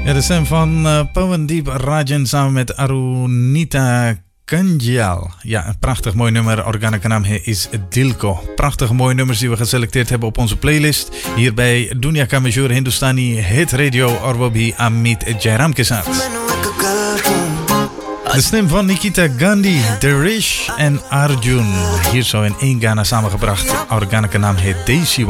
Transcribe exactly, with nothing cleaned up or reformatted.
Ja, de stem van uh, Pawandeep Rajan samen met Arunita Kanjal. Ja, een prachtig mooi nummer. Organeke naam is Dilko. Prachtige mooie nummers die we geselecteerd hebben op onze playlist. Hier bij Dunia Ka Major Hindustani Hit Radio Orwobi Amit Jairam ke saath. De stem van Nikita Gandhi, Derish en Arjun. Hier zo in één Ghana samengebracht. Organeke naam heet Desi.